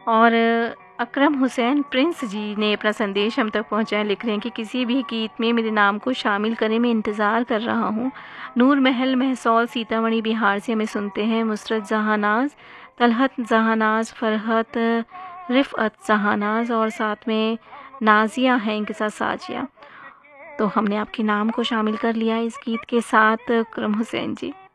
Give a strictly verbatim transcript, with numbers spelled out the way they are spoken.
और अकरम हुसैन प्रिंस जी ने अपना संदेश हम तक पहुंचाया, लिख रहे हैं कि किसी भी गीत में मेरे नाम को शामिल करें, मैं इंतज़ार कर रहा हूं। नूर महल महसौल सीतामढ़ी बिहार से हमें सुनते हैं मुसरत जहानाज, तलहत जहानाज, फरहत, रिफ़अत जहानाज और साथ में नाजिया हैं, इनके साथ साजिया। तो हमने आपके नाम को शामिल कर लिया इस गीत के साथ अकरम हुसैन जी।